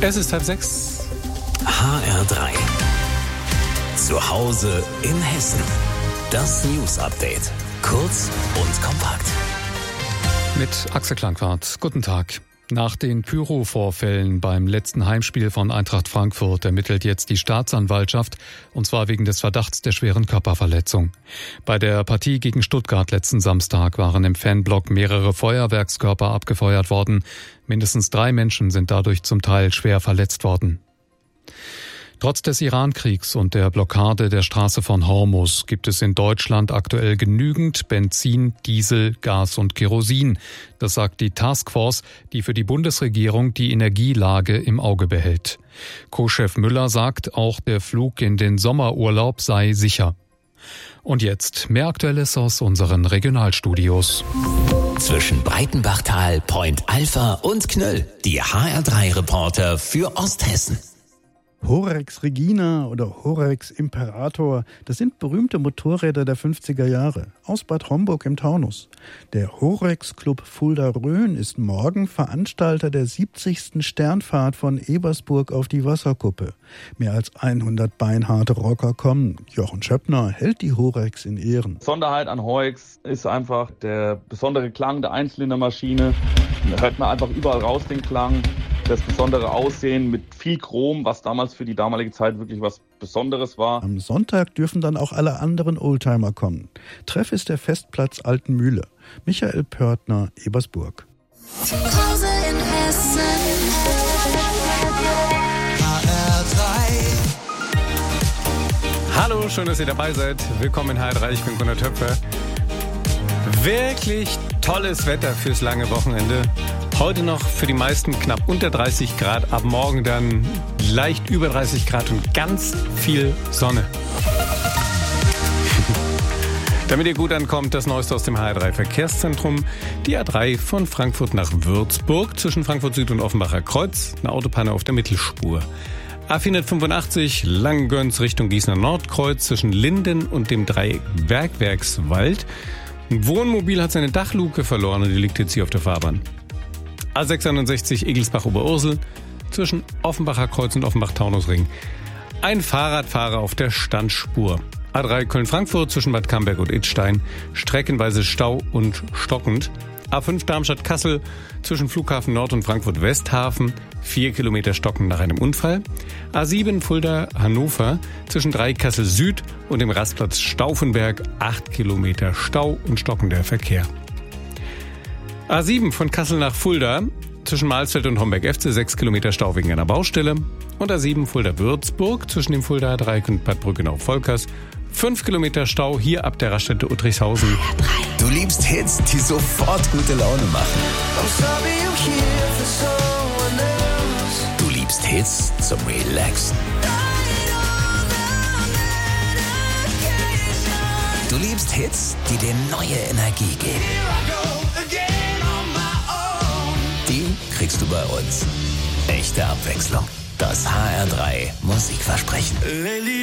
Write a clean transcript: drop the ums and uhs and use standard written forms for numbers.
Es ist 5:30. HR3. Zu Hause in Hessen. Das News Update. Kurz und kompakt. Mit Axel Klangwart. Guten Tag. Nach den Pyro-Vorfällen beim letzten Heimspiel von Eintracht Frankfurt ermittelt jetzt die Staatsanwaltschaft, und zwar wegen des Verdachts der schweren Körperverletzung. Bei der Partie gegen Stuttgart letzten Samstag waren im Fanblock mehrere Feuerwerkskörper abgefeuert worden. Mindestens 3 Menschen sind dadurch zum Teil schwer verletzt worden. Trotz des Iran-Kriegs und der Blockade der Straße von Hormuz gibt es in Deutschland aktuell genügend Benzin, Diesel, Gas und Kerosin. Das sagt die Taskforce, die für die Bundesregierung die Energielage im Auge behält. Co-Chef Müller sagt, auch der Flug in den Sommerurlaub sei sicher. Und jetzt mehr Aktuelles aus unseren Regionalstudios. Zwischen Breitenbachtal, Point Alpha und Knöll. Die HR3-Reporter für Osthessen. Horex Regina oder Horex Imperator, das sind berühmte Motorräder der 50er Jahre aus Bad Homburg im Taunus. Der Horex Club Fulda-Rhön ist morgen Veranstalter der 70. Sternfahrt von Ebersburg auf die Wasserkuppe. Mehr als 100 beinharte Rocker kommen. Jochen Schöppner hält die Horex in Ehren. Besonderheit an Horex ist einfach der besondere Klang der Einzylindermaschine. Da hört man einfach überall raus den Klang. Das besondere Aussehen mit viel Chrom, was damals für die damalige Zeit wirklich was Besonderes war. Am Sonntag dürfen dann auch alle anderen Oldtimer kommen. Treff ist der Festplatz Altenmühle. Michael Pörtner, Ebersburg. Zu Hause in Hessen. HR3. Hallo, schön, dass ihr dabei seid. Willkommen in HR3, ich bin Gunnar Töpfer. Wirklich tolles Wetter fürs lange Wochenende. Heute noch für die meisten knapp unter 30 Grad, ab morgen dann leicht über 30 Grad und ganz viel Sonne. Damit ihr gut ankommt, das Neueste aus dem HR3 Verkehrszentrum. Die A3 von Frankfurt nach Würzburg zwischen Frankfurt Süd und Offenbacher Kreuz. Eine Autopanne auf der Mittelspur. A485 Langgöns Richtung Gießener Nordkreuz zwischen Linden und dem Dreieck Bergwerkswald. Ein Wohnmobil hat seine Dachluke verloren und die liegt jetzt hier auf der Fahrbahn. A661 Egelsbach-Oberursel zwischen Offenbacher Kreuz und Offenbach-Taunusring. Ein Fahrradfahrer auf der Standspur. A3 Köln-Frankfurt zwischen Bad Camberg und Idstein. Streckenweise Stau und stockend. A5 Darmstadt-Kassel zwischen Flughafen Nord und Frankfurt-Westhafen. 4 Kilometer stockend nach einem Unfall. A7 Fulda-Hannover zwischen Kassel Süd und dem Rastplatz Stauffenberg. 8 Kilometer Stau und stockender Verkehr. A7 von Kassel nach Fulda zwischen Mahlsfeld und Homberg-Efze 6 Kilometer Stau wegen einer Baustelle. Und A7 Fulda-Würzburg zwischen dem Fuldaer Dreieck und Bad Brückenau-Volkers 5 Kilometer Stau hier ab der Raststätte Uttrichshausen. Du liebst Hits, die sofort gute Laune machen. Du liebst Hits zum Relaxen. Du liebst Hits, die dir neue Energie geben. Die kriegst du bei uns. Echte Abwechslung. Das HR3 Musikversprechen.